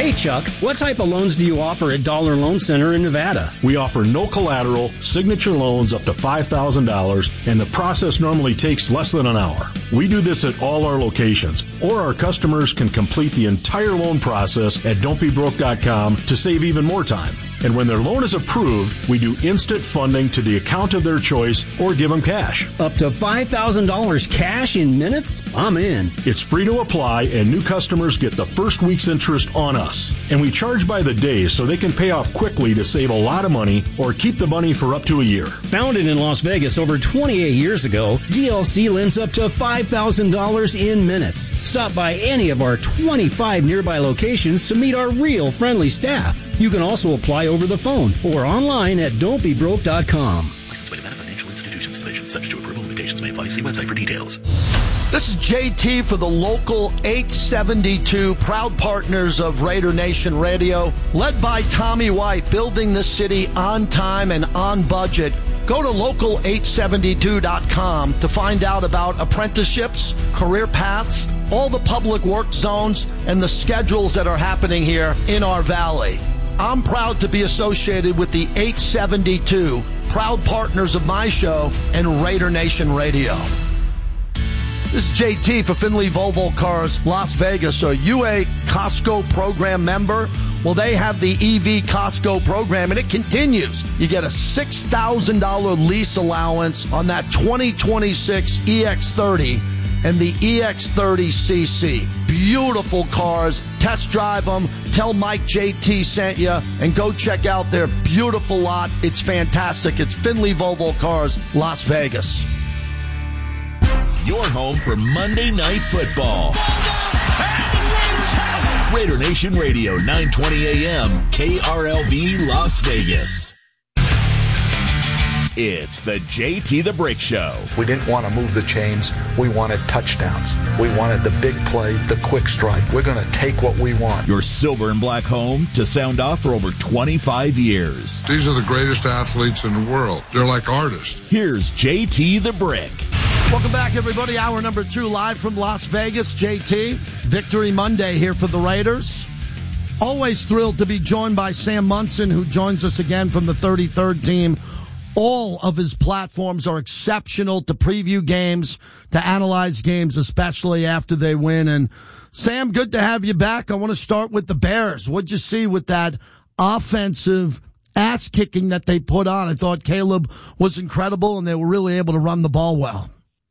Hey, Chuck, what type of loans do you offer at Dollar Loan Center in Nevada? We offer no collateral, signature loans up to $5,000, and the process normally takes less than an hour. We do this at all our locations, or our customers can complete the entire loan process at don'tbebroke.com to save even more time. And when their loan is approved, we do instant funding to the account of their choice or give them cash. Up to $5,000 cash in minutes? I'm in. It's free to apply, and new customers get the first week's interest on us. And we charge by the day so they can pay off quickly to save a lot of money or keep the money for up to a year. Founded in Las Vegas over 28 years ago, DLC lends up to $5,000 in minutes. Stop by any of our 25 nearby locations to meet our real friendly staff. You can also apply over the phone or online at don'tbebroke.com. Licensed by Nevada Financial Institutions Division. Subject to approval. Limitations may apply. See website for details. This is JT for the Local 872, proud partners of Raider Nation Radio, led by Tommy White, building the city on time and on budget. Go to local872.com to find out about apprenticeships, career paths, all the public work zones, and the schedules that are happening here in our valley. I'm proud to be associated with the 872, proud partners of my show and Raider Nation Radio. This is JT for Finley Volvo Cars, Las Vegas. Are you a Costco program member? Well, they have the EV Costco program, and it continues. You get a $6,000 lease allowance on that 2026 EX30 and the EX30cc. Beautiful cars. Test drive them. Tell Mike JT sent you, and go check out their beautiful lot. It's fantastic. It's Finley Volvo Cars, Las Vegas. Your home for Monday Night Football. Raider Nation Radio, 920 AM, KRLV, Las Vegas. It's the JT the Brick Show. We didn't want to move the chains. We wanted touchdowns. We wanted the big play, the quick strike. We're going to take what we want. Your silver and black home to sound off for over 25 years. These are the greatest athletes in the world. They're like artists. Here's JT the Brick. Welcome back, everybody. Hour number 2 live from Las Vegas. JT, Victory Monday here for the Raiders. Always thrilled to be joined by Sam Munson, who joins us again from the 33rd team. All of his platforms are exceptional to preview games, to analyze games, especially after they win. And Sam, good to have you back. I want to start with the Bears. What'd you see with that offensive ass kicking that they put on? I thought Caleb was incredible, and they were really able to run the ball well.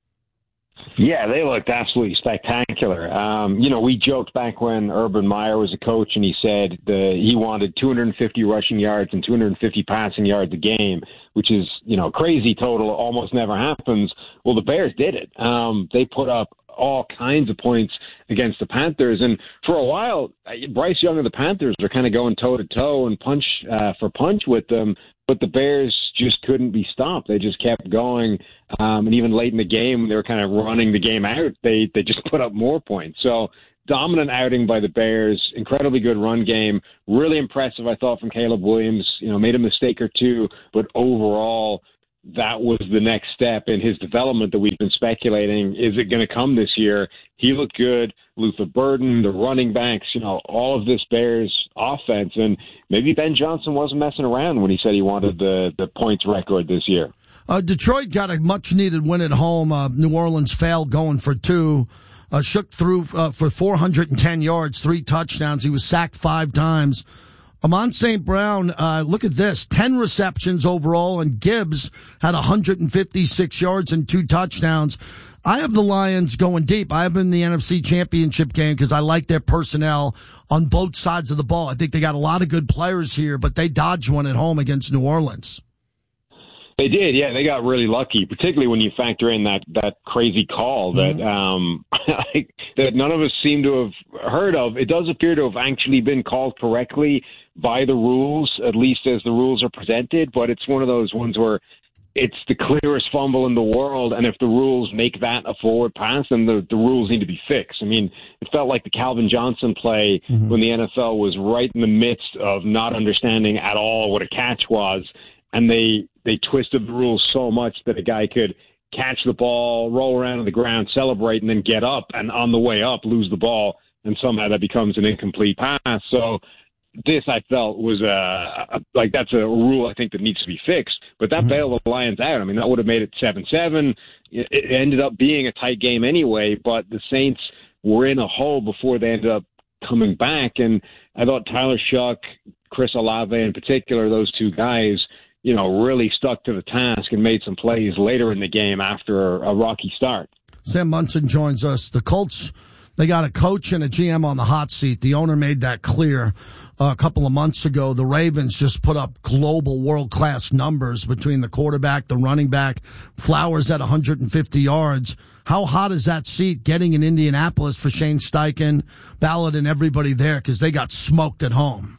Yeah, they looked absolutely spectacular. We joked back when Urban Meyer was a coach, and he said he wanted 250 rushing yards and 250 passing yards a game, which is, crazy total. Almost never happens. Well, the Bears did it. They put up all kinds of points against the Panthers. And for a while, Bryce Young and the Panthers were kind of going toe-to-toe and punch for punch with them. But the Bears just couldn't be stopped. They just kept going. And even late in the game, they were kind of running the game out. They just put up more points. So dominant outing by the Bears. Incredibly good run game. Really impressive, I thought, from Caleb Williams. Made a mistake or two, but overall, that was the next step in his development that we've been speculating. Is it going to come this year? He looked good. Luther Burden, the running backs, all of this Bears offense. And maybe Ben Johnson wasn't messing around when he said he wanted the points record this year. Detroit got a much-needed win at home. New Orleans failed going for 2. Shook through for 410 yards, 3 touchdowns. He was sacked 5 times. Amon St. Brown, look at this, 10 receptions overall, and Gibbs had 156 yards and 2 touchdowns. I have the Lions going deep. I have them in the NFC Championship game because I like their personnel on both sides of the ball. I think they got a lot of good players here, but they dodged one at home against New Orleans. They did, yeah. They got really lucky, particularly when you factor in that crazy call that that none of us seem to have heard of. It does appear to have actually been called correctly by the rules, at least as the rules are presented, but it's one of those ones where it's the clearest fumble in the world, and if the rules make that a forward pass, then the rules need to be fixed. I mean, it felt like the Calvin Johnson play when the NFL was right in the midst of not understanding at all what a catch was, and they twisted the rules so much that a guy could catch the ball, roll around on the ground, celebrate, and then get up, and on the way up, lose the ball and somehow that becomes an incomplete pass. So this, I felt, was that's a rule I think that needs to be fixed. But that bailed the Lions out. I mean, that would have made it 7-7. It ended up being a tight game anyway, but the Saints were in a hole before they ended up coming back. And I thought Tyler Shuck, Chris Olave in particular, those two guys, really stuck to the task and made some plays later in the game after a rocky start. Sam Munson joins us. The Colts, they got a coach and a GM on the hot seat. The owner made that clear a couple of months ago. The Ravens just put up global world-class numbers between the quarterback, the running back, Flowers at 150 yards. How hot is that seat getting in Indianapolis for Shane Steichen, Ballard, and everybody there, because they got smoked at home?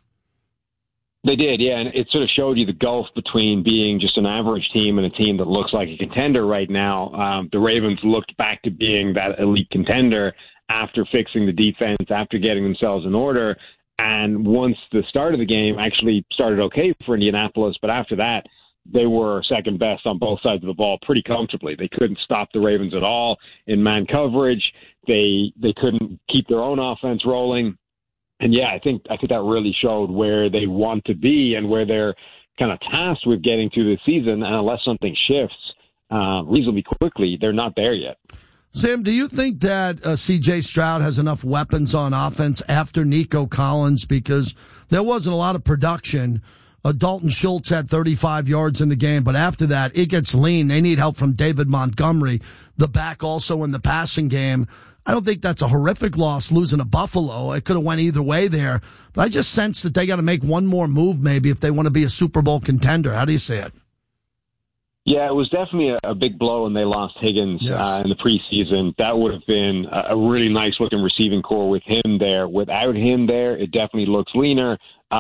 They did, yeah, and it sort of showed you the gulf between being just an average team and a team that looks like a contender right now. The Ravens looked back to being that elite contender after fixing the defense, after getting themselves in order, and once the start of the game actually started okay for Indianapolis, but after that, they were second best on both sides of the ball pretty comfortably. They couldn't stop the Ravens at all in man coverage. They couldn't keep their own offense rolling. And yeah, I think that really showed where they want to be and where they're kind of tasked with getting to this season. And unless something shifts reasonably quickly, they're not there yet. Sam, do you think that C.J. Stroud has enough weapons on offense after Nico Collins? Because there wasn't a lot of production. Dalton Schultz had 35 yards in the game, but after that, it gets lean. They need help from David Montgomery, the back also in the passing game. I don't think that's a horrific loss, losing to Buffalo. It could have went either way there. But I just sense that they got to make one more move maybe if they want to be a Super Bowl contender. How do you see it? Yeah, it was definitely a big blow when they lost Higgins in the preseason. That would have been a really nice-looking receiving core with him there. Without him there, it definitely looks leaner.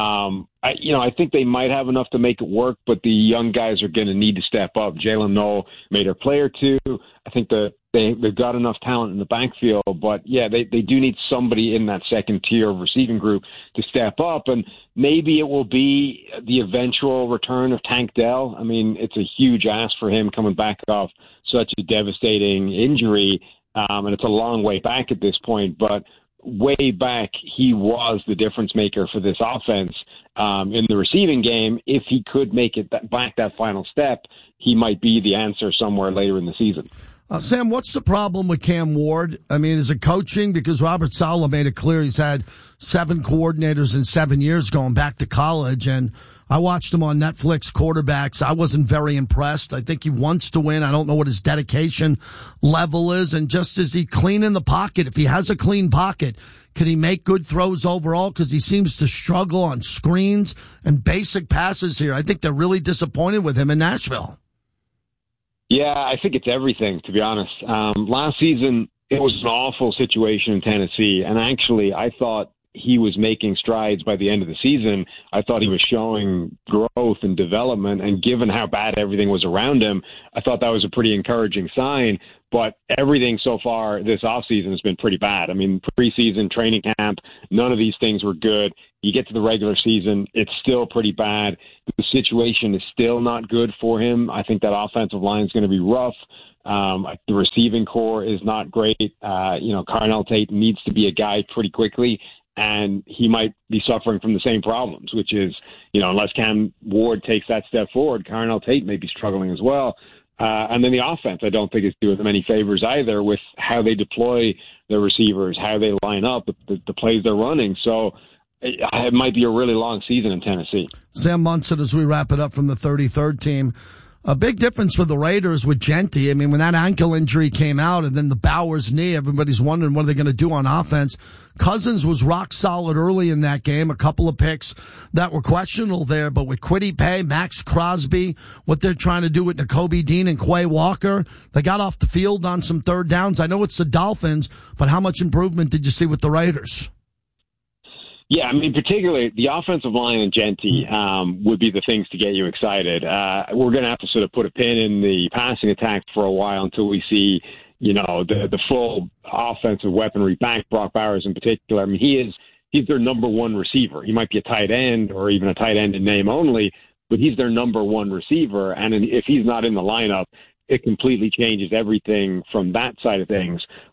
I think they might have enough to make it work, but the young guys are going to need to step up. Jalen Noel made a play or two. I think they've got enough talent in the backfield, but yeah, they do need somebody in that second tier of receiving group to step up, and maybe it will be the eventual return of Tank Dell. I mean, it's a huge ask for him coming back off such a devastating injury, and it's a long way back at this point, but way back, he was the difference maker for this offense in the receiving game. If he could make it back that final step, he might be the answer somewhere later in the season. Sam, what's the problem with Cam Ward? I mean, is it coaching? Because Robert Saleh made it clear he's had 7 coordinators in 7 years going back to college, and I watched him on Netflix, Quarterbacks. I wasn't very impressed. I think he wants to win. I don't know what his dedication level is, and just is he clean in the pocket? If he has a clean pocket, can he make good throws overall? Because he seems to struggle on screens and basic passes here. I think they're really disappointed with him in Nashville. Yeah, I think it's everything, to be honest. Last season, it was an awful situation in Tennessee, and actually I thought he was making strides by the end of the season. I thought he was showing growth and development, and given how bad everything was around him, I thought that was a pretty encouraging sign. But everything so far this offseason has been pretty bad. I mean, preseason, training camp, none of these things were good. You get to the regular season, it's still pretty bad. The situation is still not good for him. I think that offensive line is going to be rough. The receiving core is not great. Carnell Tate needs to be a guy pretty quickly, and he might be suffering from the same problems, which is, unless Cam Ward takes that step forward, Carnell Tate may be struggling as well. And then the offense, I don't think is doing them any favors either with how they deploy their receivers, how they line up, the plays they're running. So it might be a really long season in Tennessee. Sam Munson, as we wrap it up from the 33rd team, a big difference for the Raiders with Gentry. I mean, when that ankle injury came out and then the Bowers knee, everybody's wondering what are they going to do on offense. Cousins was rock solid early in that game. A couple of picks that were questionable there, but with Kwity Paye, Max Crosby, what they're trying to do with Nakobe Dean and Quay Walker, they got off the field on some third downs. I know it's the Dolphins, but how much improvement did you see with the Raiders? Yeah, I mean, particularly the offensive line and Gentry would be the things to get you excited. We're going to have to sort of put a pin in the passing attack for a while until we see, the full offensive weaponry back. Brock Bowers in particular. I mean, he's their number one receiver. He might be a tight end or even a tight end in name only, but he's their number one receiver. And if he's not in the lineup, it completely changes everything from that side of things.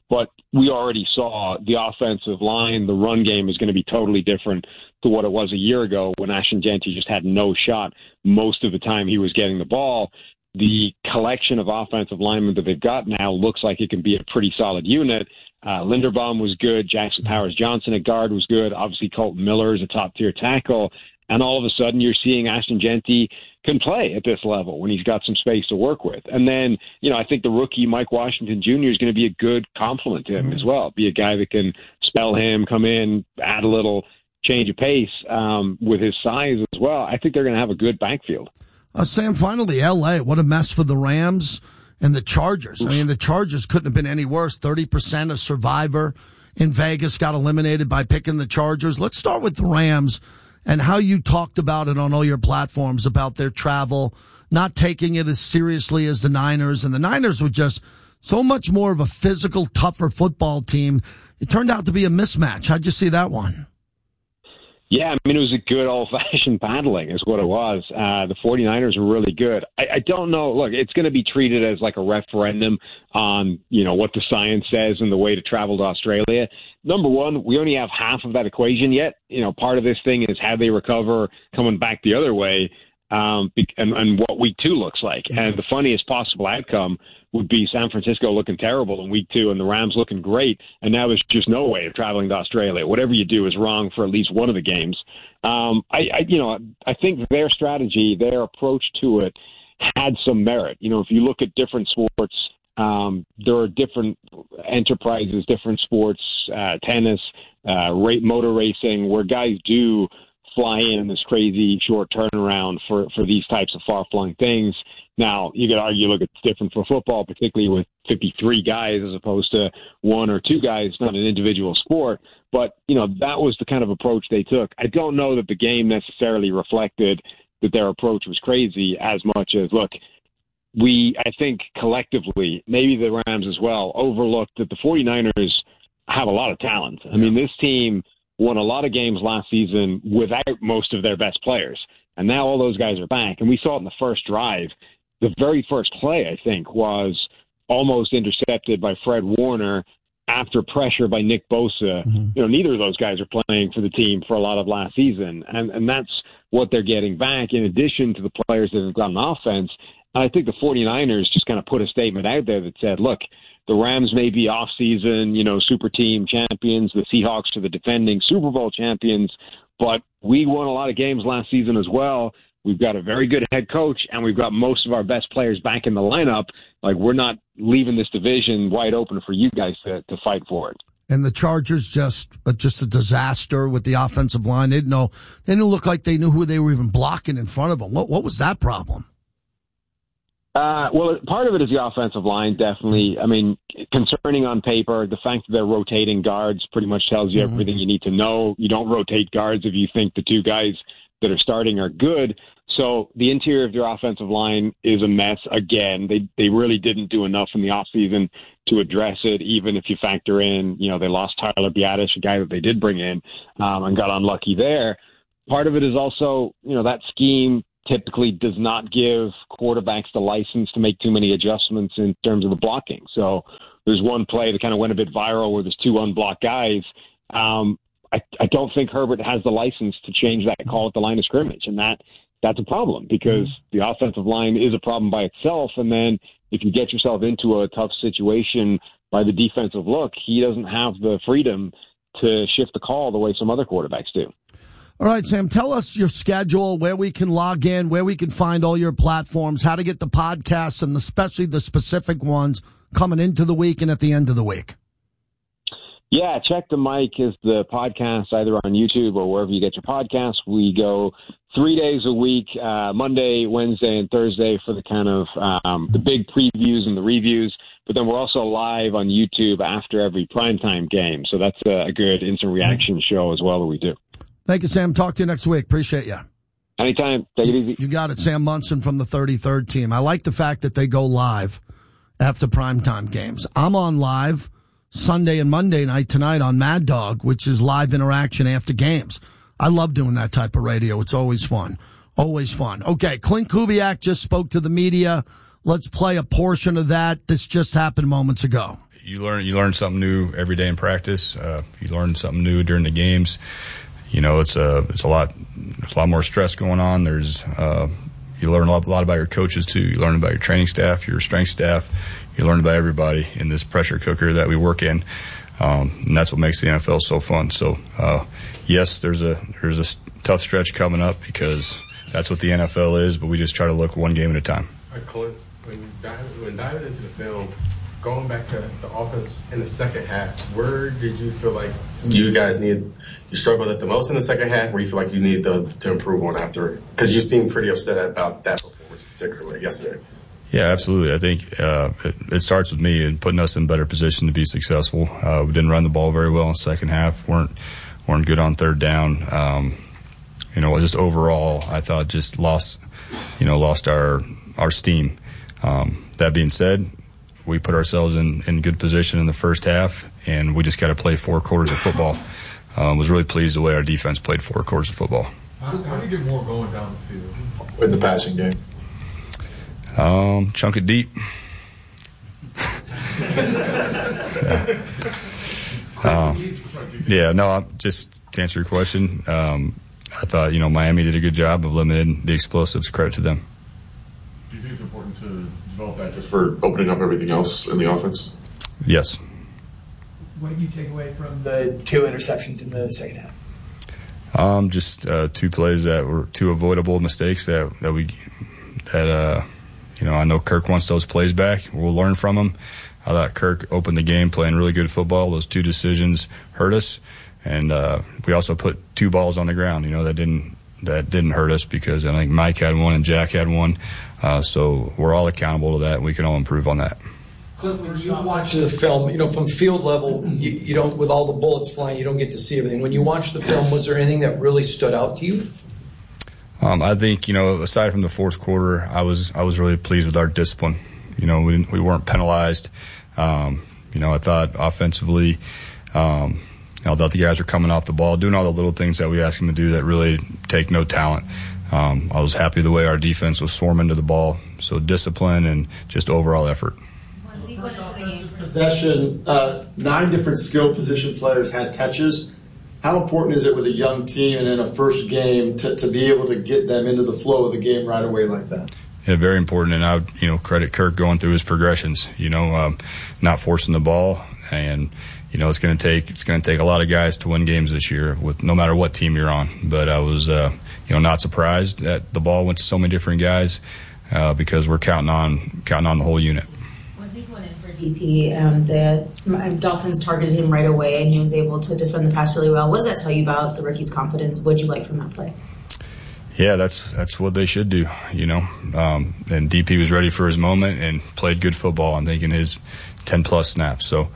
But we already saw the offensive line, the run game is going to be totally different to what it was a year ago when Ashton Jeanty just had no shot most of the time he was getting the ball. The collection of offensive linemen that they've got now looks like it can be a pretty solid unit. Linderbaum was good. Jackson Powers-Johnson at guard was good. Obviously, Colton Miller is a top-tier tackle. And all of a sudden, you're seeing Ashton Jeanty can play at this level when he's got some space to work with. And then, I think the rookie Mike Washington Jr. is going to be a good complement to him as well. Be a guy that can spell him, come in, add a little change of pace with his size as well. I think they're going to have a good backfield. Sam, finally, L.A., what a mess for the Rams and the Chargers. I mean, the Chargers couldn't have been any worse. 30% of Survivor in Vegas got eliminated by picking the Chargers. Let's start with the Rams and how you talked about it on all your platforms about their travel, not taking it as seriously as the Niners. And the Niners were just so much more of a physical, tougher football team. It turned out to be a mismatch. How'd you see that one? Yeah, it was a good old-fashioned battling is what it was. The 49ers were really good. I don't know. Look, it's going to be treated as like a referendum on, what the science says and the way to travel to Australia. Number one, we only have half of that equation yet. Part of this thing is how they recover coming back the other way and what week 2 looks like. And the funniest possible outcome would be San Francisco looking terrible in week 2 and the Rams looking great. And now there's just no way of traveling to Australia. Whatever you do is wrong for at least one of the games. I think their strategy, their approach to it had some merit. If you look at different sports, there are different enterprises, different sports, tennis, motor racing, where guys do fly in this crazy short turnaround for these types of far-flung things. Now, you could argue, look, it's different for football, particularly with 53 guys as opposed to 1 or 2 guys. It's not an individual sport. But, that was the kind of approach they took. I don't know that the game necessarily reflected that their approach was crazy as much as, look, I think collectively, maybe the Rams as well, overlooked that the 49ers have a lot of talent. I mean, this team won a lot of games last season without most of their best players. And now all those guys are back. And we saw it in the first drive. The very first play, I think, was almost intercepted by Fred Warner after pressure by Nick Bosa. Mm-hmm. Neither of those guys are playing for the team for a lot of last season. And that's what they're getting back in addition to the players that have got an offense. And I think the 49ers just kind of put a statement out there that said, look, the Rams may be off-season, super team champions. The Seahawks are the defending Super Bowl champions. But we won a lot of games last season as well. We've got a very good head coach, and we've got most of our best players back in the lineup. Like, we're not leaving this division wide open for you guys to fight for it. And the Chargers just a disaster with the offensive line. They didn't look like they knew who they were even blocking in front of them. What was that problem? Well, part of it is the offensive line, definitely. I mean, concerning on paper, the fact that they're rotating guards pretty much tells you everything you need to know. You don't rotate guards if you think the 2 guys that are starting are good. So the interior of their offensive line is a mess again. They really didn't do enough in the offseason to address it, even if you factor in, they lost Tyler Biadasz, a guy that they did bring in, and got unlucky there. Part of it is also, that scheme typically does not give quarterbacks the license to make too many adjustments in terms of the blocking. So there's one play that kind of went a bit viral where there's 2 unblocked guys. I don't think Herbert has the license to change that call at the line of scrimmage, and that's a problem because the offensive line is a problem by itself. And then if you get yourself into a tough situation by the defensive look, he doesn't have the freedom to shift the call the way some other quarterbacks do. All right, Sam, tell us your schedule, where we can log in, where we can find all your platforms, how to get the podcasts, and especially the specific ones coming into the week and at the end of the week. Yeah, Check the Mic is the podcast either on YouTube or wherever you get your podcasts. We go 3 days a week, Monday, Wednesday, and Thursday for the kind of the big previews and the reviews. But then we're also live on YouTube after every primetime game. So that's a good instant reaction show as well that we do. Thank you, Sam. Talk to you next week. Appreciate you. Anytime. Take it easy. You got it. Sam Munson from the 33rd team. I like the fact that they go live after primetime games. I'm on live Sunday and Monday night tonight on Mad Dog, which is live interaction after games. I love doing that type of radio. It's always fun. Always fun. Okay, Clint Kubiak just spoke to the media. Let's play a portion of that. This just happened moments ago. you learn something new every day in practice. You learn something new during the games. You know, it's a lot. There's a lot more stress going on. There's you learn a lot about your coaches too. You learn about your training staff, your strength staff. You learn about everybody in this pressure cooker that we work in, and that's what makes the NFL so fun. So, yes, there's a tough stretch coming up because that's what the NFL is. But we just try to look one game at a time. Clint, when diving into the film, going back to the offense in the second half, where did you feel like you struggled at the most in the second half, where you feel like you need to improve on after? Because you seemed pretty upset about that performance, particularly yesterday. Yeah, absolutely. I think it starts with me and putting us in a better position to be successful. We didn't run the ball very well in the second half. weren't good on third down. Just overall, I thought just lost our steam. That being said, we put ourselves in good position in the first half, and we just got to play 4 quarters of football. Was really pleased the way our defense played 4 quarters of football. How do you get more going down the field? In the passing game? Chunk it deep. Just to answer your question, I thought, Miami did a good job of limiting the explosives. Credit to them. Do you think it's important to develop that just for opening up everything else in the offense? Yes. What did you take away from the 2 interceptions in the second half? Just 2 plays that were 2 avoidable mistakes that I know Kirk wants those plays back. We'll learn from them. I thought Kirk opened the game playing really good football. Those 2 decisions hurt us, and we also put 2 balls on the ground. That didn't hurt us because I think Mike had 1 and Jack had 1. So we're all accountable to that, and we can all improve on that. Clint, when you watch the film, from field level, you don't, with all the bullets flying, you don't get to see everything. When you watch the film, was there anything that really stood out to you? I think, aside from the fourth quarter, I was really pleased with our discipline. We weren't penalized. I thought offensively, I thought the guys were coming off the ball, doing all the little things that we ask them to do that really take no talent. I was happy the way our defense was swarming to the ball. So discipline and just overall effort. Possession, 9 different skill position players had touches. How important is it with a young team and in a first game to be able to get them into the flow of the game right away like that? Yeah, very important. And I would, credit Kirk going through his progressions, not forcing the ball. And, it's going to take a lot of guys to win games this year with no matter what team you're on. But I was, not surprised that the ball went to so many different guys because we're counting on the whole unit. DP, the Dolphins targeted him right away, and he was able to defend the pass really well. What does that tell you about the rookie's confidence? What did you like from that play? Yeah, that's what they should do, And DP was ready for his moment and played good football. I'm thinking his 10-plus snaps. So,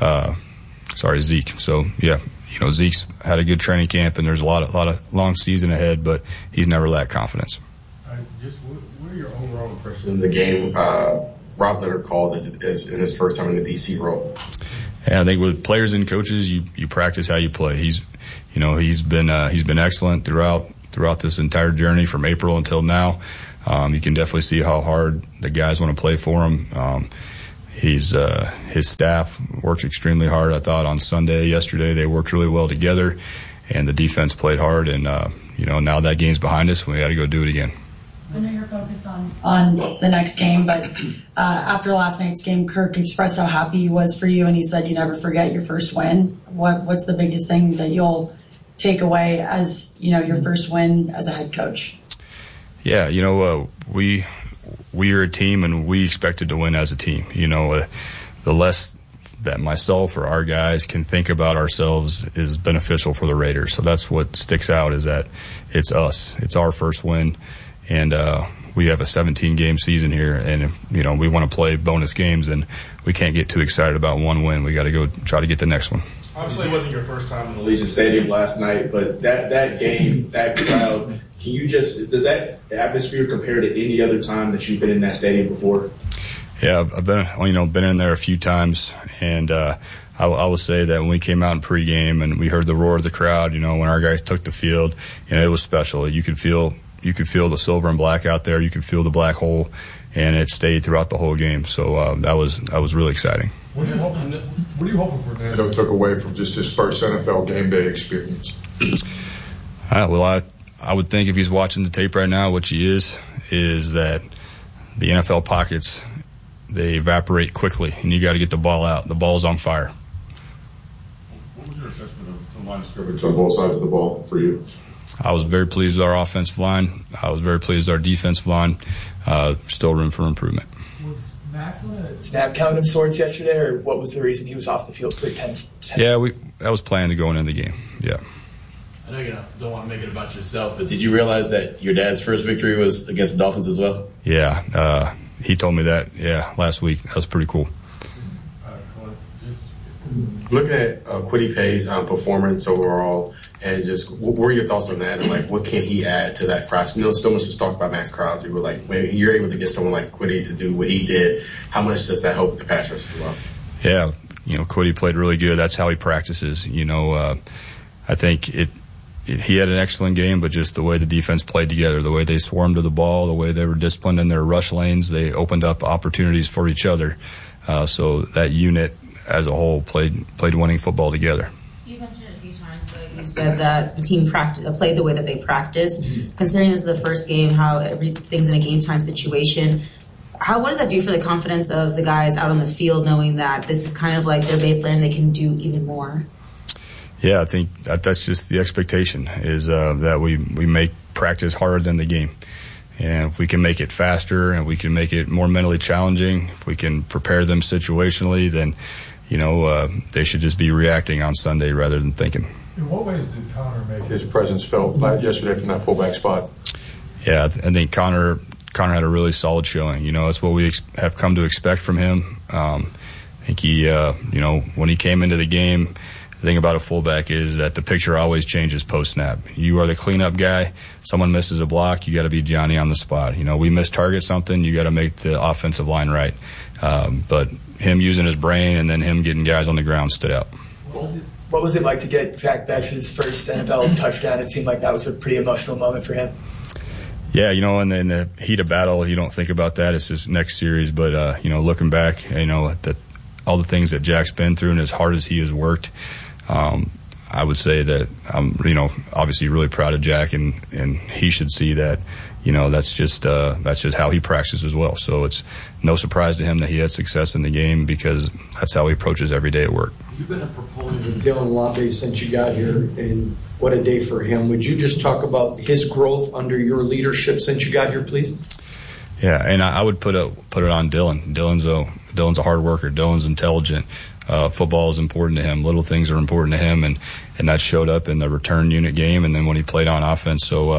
Zeke. So, yeah, Zeke's had a good training camp, and there's a lot of long season ahead, but he's never lacked confidence. What are your overall impressions of the game? Rob Leonard called as in his first time in the DC role. Yeah, I think with players and coaches, you practice how you play. He's been excellent throughout this entire journey from April until now. You can definitely see how hard the guys want to play for him. His staff worked extremely hard. I thought on yesterday they worked really well together, and the defense played hard. And now that game's behind us, we got to go do it again. I know you're focused on the next game, but after last night's game, Kirk expressed how happy he was for you, and he said you never forget your first win. What's the biggest thing that you'll take away as your first win as a head coach? Yeah, we are a team, and we expected to win as a team. The less that myself or our guys can think about ourselves is beneficial for the Raiders. So that's what sticks out, is that it's us. It's our first win. And we have a 17-game season here, and if we want to play bonus games, and we can't get too excited about one win. We got to go try to get the next one. Obviously, it wasn't your first time in the Allegiant Stadium last night, but that game, that crowd, does that atmosphere compare to any other time that you've been in that stadium before? Yeah, I've been in there a few times, and I will say that when we came out in pregame and we heard the roar of the crowd, when our guys took the field, it was special. You could feel the silver and black out there. You could feel the black hole, and it stayed throughout the whole game. So that was really exciting. What are you hoping for, Nando took away from just his first NFL game day experience? Well, I would think if he's watching the tape right now, which he is that the NFL pockets, they evaporate quickly, and you got to get the ball out. The ball's on fire. What was your assessment of the line of scrimmage on both sides of the ball for you? I was very pleased with our offensive line. I was very pleased with our defensive line. Still room for improvement. Was Max on a snap count of sorts yesterday, or what was the reason he was off the field for 10? Yeah, that was planned to go into the game. Yeah. I know you don't want to make it about yourself, but did you realize that your dad's first victory was against the Dolphins as well? Yeah, he told me that, last week. That was pretty cool. Looking at Kwity Paye's performance overall, and just what were your thoughts on that, and like what can he add to that process? You know, so much was talked about Max Crosby, but like when you're able to get someone like Kwity to do what he did, how much does that help the pass rush as well? Yeah, Kwity played really good. That's how he practices. I think he had an excellent game, but just the way the defense played together, the way they swarmed to the ball, the way they were disciplined in their rush lanes, they opened up opportunities for each other. So that unit as a whole played winning football together. You mentioned it a few times, but you said that the team played the way that they practice. Mm-hmm. Considering this is the first game, how everything's in a game time situation, what does that do for the confidence of the guys out on the field, knowing that this is kind of like their baseline and they can do even more? Yeah, I think that's just the expectation is that we make practice harder than the game. And if we can make it faster and we can make it more mentally challenging, if we can prepare them situationally, then, they should just be reacting on Sunday rather than thinking. In what ways did Connor make his presence felt yesterday from that fullback spot? Yeah, I think Connor had a really solid showing. It's what we have come to expect from him. I think he, when he came into the game, the thing about a fullback is that the picture always changes post-snap. You are the cleanup guy. Someone misses a block, you got to be Johnny on the spot. We miss-target something, you got to make the offensive line right. But him using his brain and then him getting guys on the ground stood out. What was it like to get Jack Betch's first NFL touchdown? It seemed like that was a pretty emotional moment for him. Yeah, in the heat of battle, you don't think about that. It's his next series. But, looking back, at all the things that Jack's been through and as hard as he has worked, I would say that I'm, obviously really proud of Jack, and he should see that, that's just how he practices as well. So it's no surprise to him that he had success in the game because that's how he approaches every day at work. You've been a proponent of Dylan Labe since you got here, and what a day for him. Would you just talk about his growth under your leadership since you got here, please? Yeah, and I would put it on Dylan. Dylan's a hard worker. Dylan's intelligent. Football is important to him. Little things are important to him, and that showed up in the return unit game and then when he played on offense. So,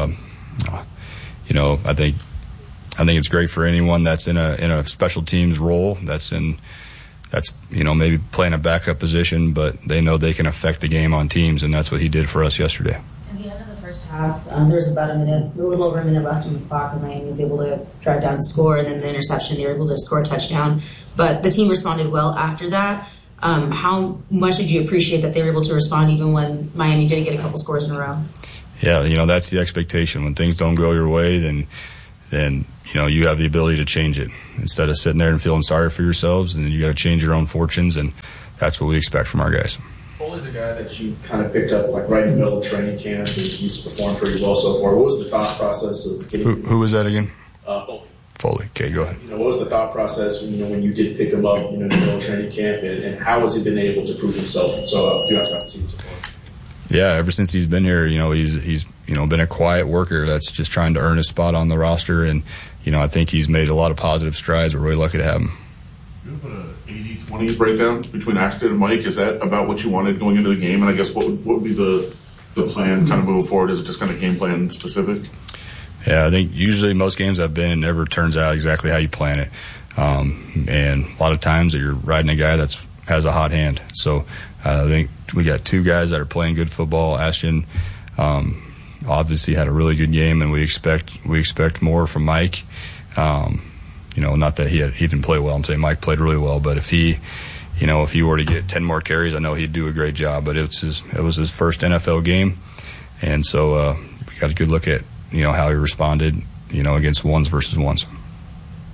I think it's great for anyone that's in a special teams role that's maybe playing a backup position, but they know they can affect the game on teams, and that's what he did for us yesterday. At the end of the first half, there was about a little over a minute left on the clock, and Miami was able to drive down to score, and then the interception, they were able to score a touchdown. But the team responded well after that. How much did you appreciate that they were able to respond even when Miami did get a couple scores in a row? Yeah, that's the expectation. When things don't go your way, then you have the ability to change it. Instead of sitting there and feeling sorry for yourselves, then you got to change your own fortunes, and that's what we expect from our guys. Foley's a guy that you kind of picked up right in the middle of training camp. He's performed pretty well so far. What was the thought process of getting Who was that again? Foley. Okay, go ahead. What was the thought process when you did pick him up in the middle of training camp, and how has he been able to prove himself throughout the season? Yeah, ever since he's been here, he's been a quiet worker that's just trying to earn his spot on the roster, and I think he's made a lot of positive strides. We're really lucky to have him. You put an 80-20 breakdown between Ashton and Mike. Is that about what you wanted going into the game? And I guess what would be the plan kind of moving forward? Is it just kind of game plan specific? Yeah, I think usually most games I've been, it never turns out exactly how you plan it. And a lot of times you're riding a guy that has a hot hand. So I think we got two guys that are playing good football. Ashton obviously had a really good game, and we expect more from Mike. Not that he didn't play well. I'm saying Mike played really well, but if he were to get 10 more carries, I know he'd do a great job. But it was his first NFL game, and so we got a good look at how he responded, against ones versus ones.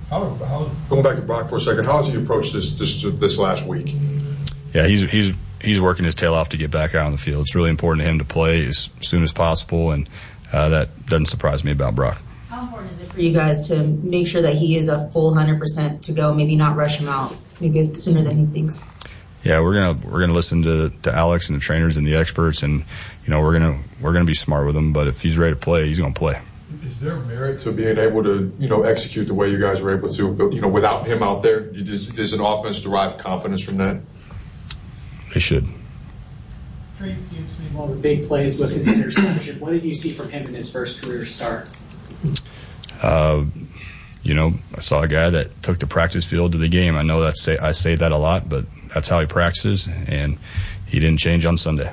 Going back to Brock for a second, how has he approached this last week? Yeah, he's working his tail off to get back out on the field. It's really important to him to play as soon as possible, and that doesn't surprise me about Brock. How important is it for you guys to make sure that he is a full 100% to go, maybe not rush him out, maybe sooner than he thinks? Yeah, we're gonna listen to Alex and the trainers and the experts, and we're gonna be smart with him. But if he's ready to play, he's gonna play. Is there merit to being able to execute the way you guys were able to without him out there? Does an offense derive confidence from that? They should. Trace gives me one of the big plays with his interception. What did you see from him in his first career start? I saw a guy that took the practice field to the game. I know I say that a lot, but that's how he practices, and he didn't change on Sunday.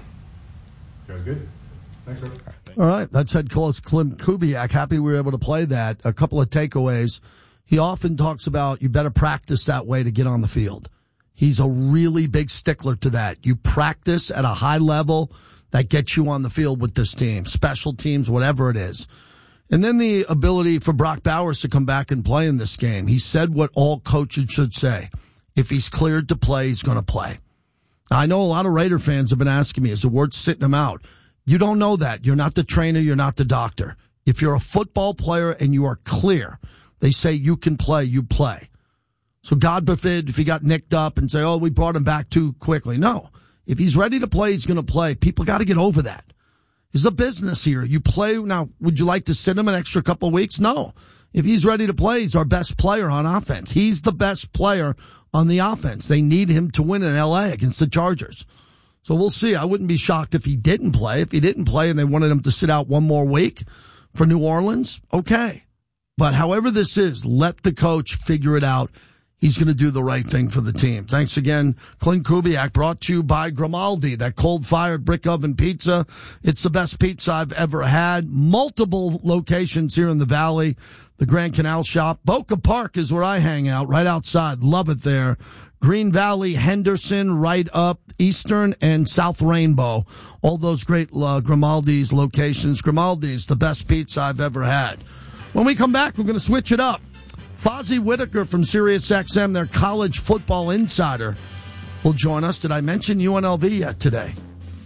Guys, good. Thanks, sir. All right, that's head coach Klint Kubiak. Happy we were able to play that. A couple of takeaways. He often talks about you better practice that way to get on the field. He's a really big stickler to that. You practice at a high level that gets you on the field with this team, special teams, whatever it is. And then the ability for Brock Bowers to come back and play in this game. He said what all coaches should say. If he's cleared to play, he's going to play. Now, I know a lot of Raider fans have been asking me, is the word sitting him out? You don't know that. You're not the trainer. You're not the doctor. If you're a football player and you are clear, they say you can play, you play. So God forbid if he got nicked up and say, oh, we brought him back too quickly. No. If he's ready to play, he's going to play. People got to get over that. It's a business here. You play. Now, would you like to sit him an extra couple of weeks? No. If he's ready to play, he's our best player on offense. He's the best player on the offense. They need him to win in L.A. against the Chargers. So we'll see. I wouldn't be shocked if he didn't play. If he didn't play and they wanted him to sit out one more week for New Orleans, okay. But however this is, let the coach figure it out. He's going to do the right thing for the team. Thanks again, Klint Kubiak, brought to you by Grimaldi, that coal-fired brick oven pizza. It's the best pizza I've ever had. Multiple locations here in the Valley. The Grand Canal Shop. Boca Park is where I hang out, right outside. Love it there. Green Valley, Henderson, right up Eastern and South Rainbow. All those great Grimaldi's locations. Grimaldi's, the best pizza I've ever had. When we come back, we're going to switch it up. Fozzie Whitaker from SiriusXM, their college football insider, will join us. Did I mention UNLV yet today?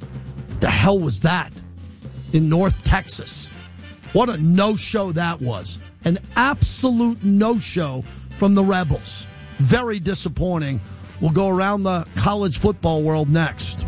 The hell was that? In North Texas. What a no-show that was. An absolute no-show from the Rebels. Very disappointing. We'll go around the college football world next.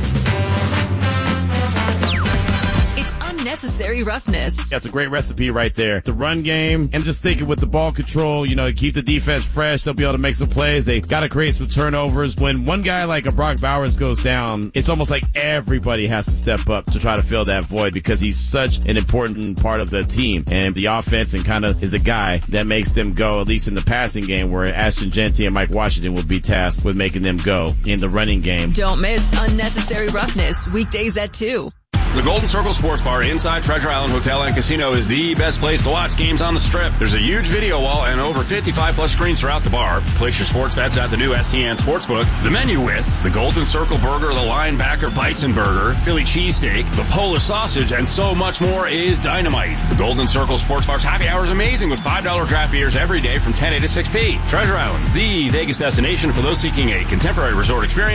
Unnecessary roughness. That's a great recipe right there. The run game, and just thinking with the ball control, keep the defense fresh. They'll be able to make some plays. They got to create some turnovers. When one guy like a Brock Bowers goes down, it's almost like everybody has to step up to try to fill that void because he's such an important part of the team. And the offense and kind of is the guy that makes them go, at least in the passing game, where Ashton Jeanty and Mike Washington will be tasked with making them go in the running game. Don't miss Unnecessary Roughness, weekdays at 2. The Golden Circle Sports Bar inside Treasure Island Hotel and Casino is the best place to watch games on the Strip. There's a huge video wall and over 55-plus screens throughout the bar. Place your sports bets at the new STN Sportsbook. The menu with the Golden Circle Burger, the Linebacker Bison Burger, Philly Cheesesteak, the Polish Sausage, and so much more is dynamite. The Golden Circle Sports Bar's happy hour is amazing with $5 draft beers every day from 10 a to 6 p. Treasure Island, the Vegas destination for those seeking a contemporary resort experience.